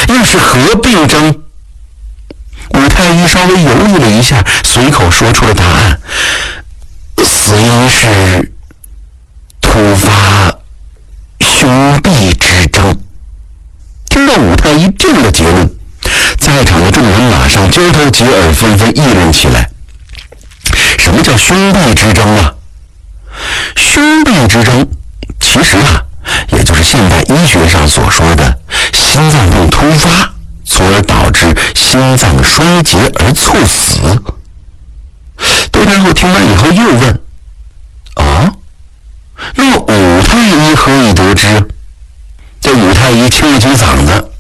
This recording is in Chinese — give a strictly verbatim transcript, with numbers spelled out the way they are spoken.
又是何病症？武太医稍微犹豫了一下，随口说出了答案：死因是突发胸痹之症。听到武太医这样的结论，在场的众人马上交头接耳，纷纷议论起来。什么叫胸痹之症啊？胸痹之症其实啊，也就是现代医学上所说的心脏病突发，从而导致心脏衰竭而猝死。窦太后听完以后又问：啊，那么武太医何以得知？这武太医清了清嗓子，